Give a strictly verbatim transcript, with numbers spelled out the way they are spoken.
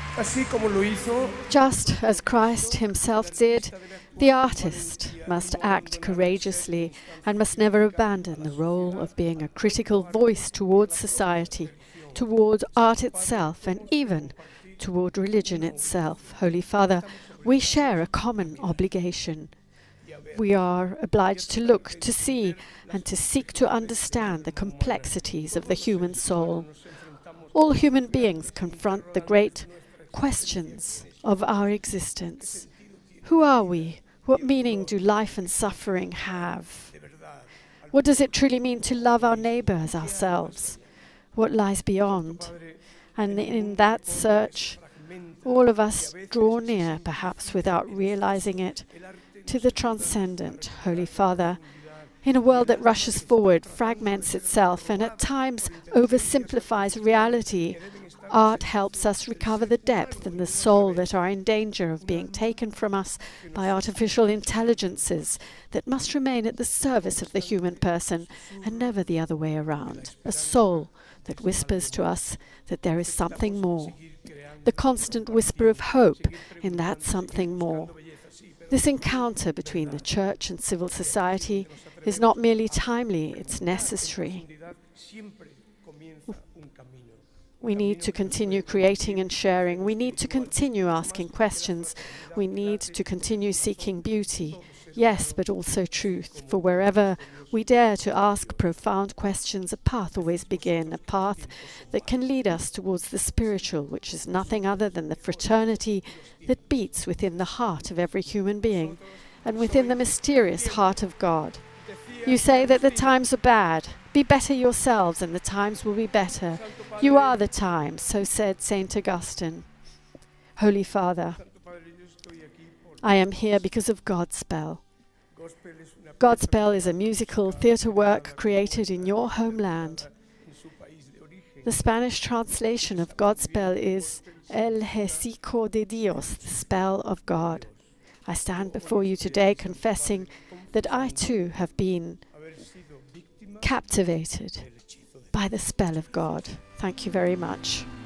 Así como lo hizo, Just as Christ himself did, the artist must act courageously and must never abandon the role of being a critical voice towards society, toward art itself, and even toward religion itself. Holy Father, we share a common obligation. We are obliged to look, to see, and to seek to understand the complexities of the human soul. All human beings confront the great questions of our existence. Who are we? What meaning do life and suffering have? What does it truly mean to love our neighbor as ourselves? What lies beyond? And in that search, all of us draw near, perhaps without realizing it, to the transcendent. Holy Father, in a world that rushes forward, fragments itself, and at times oversimplifies reality, art helps us recover the depth and the soul that are in danger of being taken from us by artificial intelligences that must remain at the service of the human person and never the other way around. A soul that whispers to us that there is something more. The constant whisper of hope in that something more. This encounter between the church and civil society is not merely timely, it's necessary. We need to continue creating and sharing. We need to continue asking questions. We need to continue seeking beauty. Yes, but also truth. For wherever we dare to ask profound questions, a path always begins, a path that can lead us towards the spiritual, which is nothing other than the fraternity that beats within the heart of every human being and within the mysterious heart of God. You say that the times are bad. Be better yourselves and the times will be better. You are the times, so said Saint Augustine. Holy Father, I am here because of Godspell. Godspell is a musical theatre work created in your homeland. The Spanish translation of Godspell is El Hecico de Dios, the spell of God. I stand before you today confessing that I too have been captivated by the spell of God. Thank you very much.